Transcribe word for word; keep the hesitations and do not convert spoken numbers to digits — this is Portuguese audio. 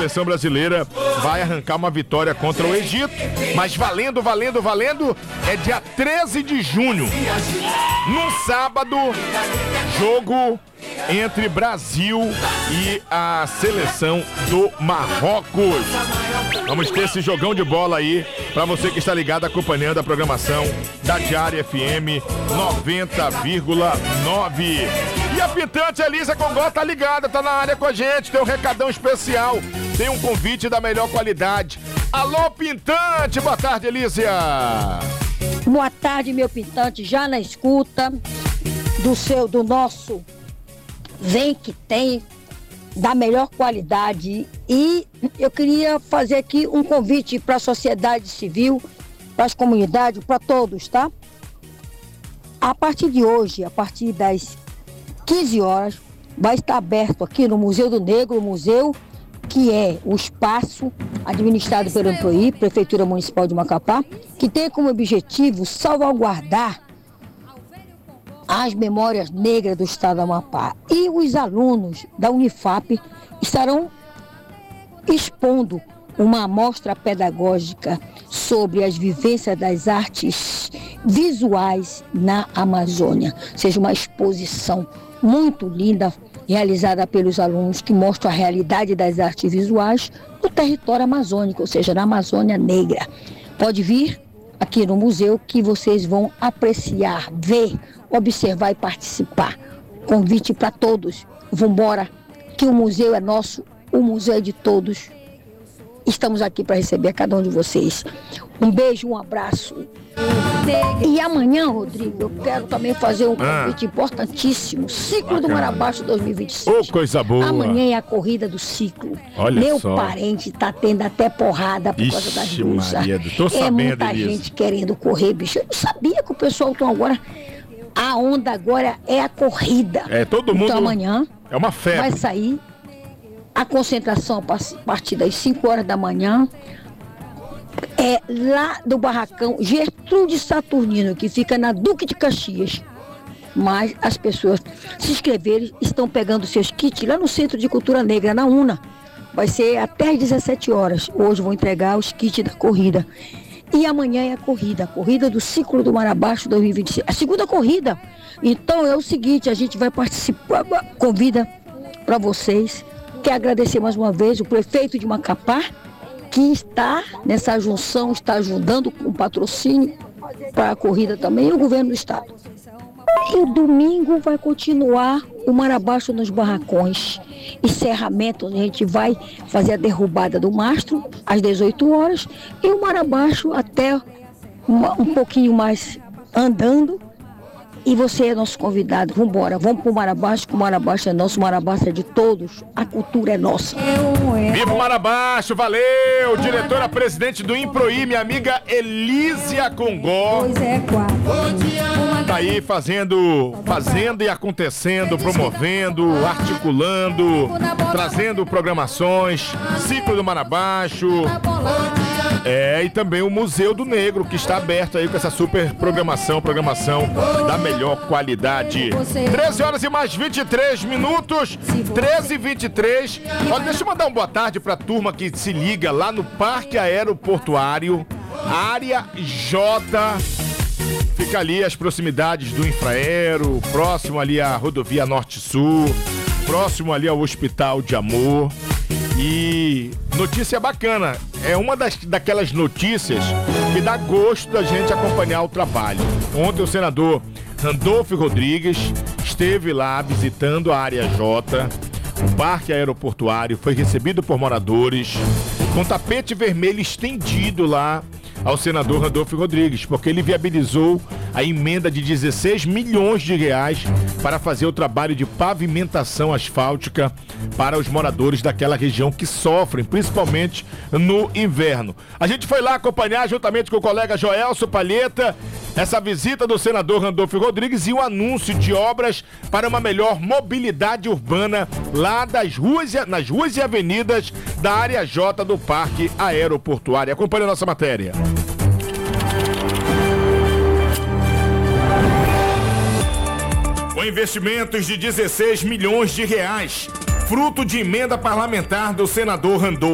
seleção brasileira vai arrancar uma vitória contra o Egito, mas valendo, valendo, valendo, é dia treze de junho, no sábado, jogo entre Brasil e a seleção do Marrocos. Vamos ter esse jogão de bola aí pra você que está ligado acompanhando a programação da Diária F M noventa vírgula nove. E a Pintante Elisa Congó tá ligada, tá na área com a gente, tem um recadão especial, tem um convite da melhor qualidade. Alô, Pintante, boa tarde, Elísia. Boa tarde, meu Pintante, já na escuta do seu, do nosso Vem Que Tem, da melhor qualidade. E eu queria fazer aqui um convite para a sociedade civil, para as comunidades, para todos, tá? A partir de hoje, a partir das quinze horas, vai estar aberto aqui no Museu do Negro, o museu que é o espaço administrado pelo Improí, Prefeitura Municipal de Macapá, que tem como objetivo salvaguardar as memórias negras do estado do Amapá. E os alunos da Unifap estarão expondo uma amostra pedagógica sobre as vivências das artes visuais na Amazônia. Ou seja, uma exposição muito linda realizada pelos alunos que mostra a realidade das artes visuais no território amazônico, ou seja, na Amazônia Negra. Pode vir aqui no museu que vocês vão apreciar, ver, observar e participar. Convite para todos. Vambora, que o museu é nosso, o museu é de todos. Estamos aqui para receber cada um de vocês. Um beijo, um abraço. E amanhã, Rodrigo, eu quero também fazer um convite ah. importantíssimo. Ciclo do Marabaixo dois mil e vinte e seis. Oh, coisa boa. Amanhã é a corrida do ciclo. Olha Meu só. parente tá tendo até porrada por Ixi, causa das luzes. Tô é sabendo, muita Elisa. gente querendo correr, bicho. Eu não sabia que o pessoal então agora... A onda agora é a corrida. É, todo mundo... Então amanhã... É uma febre. Vai sair a concentração a partir das cinco horas da manhã. É lá do barracão Gertrude Saturnino, que fica na Duque de Caxias. Mas as pessoas se inscreverem, estão pegando seus kits lá no Centro de Cultura Negra, na UNA. Vai ser até às dezessete horas. Hoje vou entregar os kits da corrida. E amanhã é a corrida, a corrida do Ciclo do Marabaixo dois mil e vinte e seis. A segunda corrida. Então é o seguinte, a gente vai participar, convida para vocês. Quero agradecer mais uma vez o prefeito de Macapá, que está nessa junção, está ajudando com patrocínio para a corrida também, e o governo do estado. E o domingo vai continuar o Marabaixo nos barracões. Encerramento, a gente vai fazer a derrubada do mastro às dezoito horas e o Marabaixo até uma, um pouquinho mais andando. E você é nosso convidado, vamos embora, vamos pro Marabaixo, que o Marabaixo é nosso, o Marabaixo é de todos, a cultura é nossa. Viva o Marabaixo, valeu! Diretora presidente do Improí, minha amiga Elísia Congó. Tá aí fazendo, fazendo e acontecendo, promovendo, articulando, trazendo programações, Ciclo do Marabaixo. É, e também o Museu do Negro, que está aberto aí com essa super programação, programação da melhor qualidade. treze horas e mais vinte e três minutos, treze e vinte e três. Olha, deixa eu mandar uma boa tarde pra turma que se liga lá no Parque Aeroportuário, Área J. Fica ali as proximidades do Infraero, próximo ali à rodovia Norte-Sul, próximo ali ao Hospital de Amor. E notícia bacana, é uma das, daquelas notícias que dá gosto da gente acompanhar o trabalho. Ontem o senador Randolfo Rodrigues esteve lá visitando a Área J, o Parque Aeroportuário, foi recebido por moradores, com tapete vermelho estendido lá ao senador Randolfo Rodrigues, porque ele viabilizou a emenda de dezesseis milhões de reais para fazer o trabalho de pavimentação asfáltica para os moradores daquela região que sofrem, principalmente no inverno. A gente foi lá acompanhar, juntamente com o colega Joelso Palheta, essa visita do senador Randolfo Rodrigues e o anúncio de obras para uma melhor mobilidade urbana lá das ruas, nas ruas e avenidas da Área J do Parque Aeroportuário. Acompanhe a nossa matéria. Com investimentos de dezesseis milhões de reais, fruto de emenda parlamentar do senador Randolfo